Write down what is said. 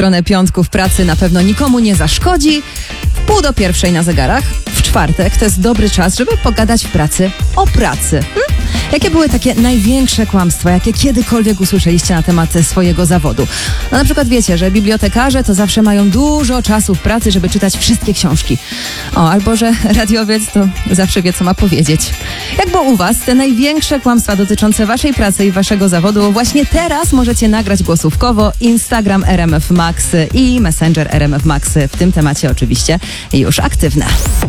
stronę piątku w pracy na pewno nikomu nie zaszkodzi. W 12:30 na zegarach, w czwartek, to jest dobry czas, żeby pogadać w pracy o pracy. Jakie były takie największe kłamstwa, jakie kiedykolwiek usłyszeliście na temat swojego zawodu? No, na przykład wiecie, że bibliotekarze to zawsze mają dużo czasu w pracy, żeby czytać wszystkie książki. Albo że radiowiec to zawsze wie, co ma powiedzieć. Jak było u was? Te największe kłamstwa dotyczące waszej pracy i waszego zawodu właśnie teraz możecie nagrać głosówkowo. Instagram RMF Max i Messenger RMF Max w tym temacie oczywiście już aktywne.